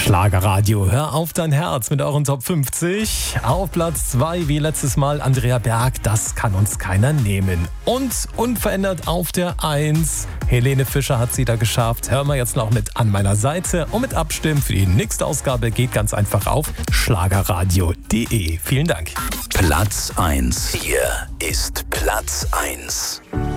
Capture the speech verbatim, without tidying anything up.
Schlagerradio, hör auf dein Herz mit euren Top fünfzig. Auf Platz zwei wie letztes Mal Andrea Berg, das kann uns keiner nehmen. Und unverändert auf der eins, Helene Fischer hat sie da geschafft. Hören wir jetzt noch mit An meiner Seite und mit Abstimmen für die nächste Ausgabe geht ganz einfach auf schlagerradio punkt de. Vielen Dank. Platz eins. Hier ist Platz eins.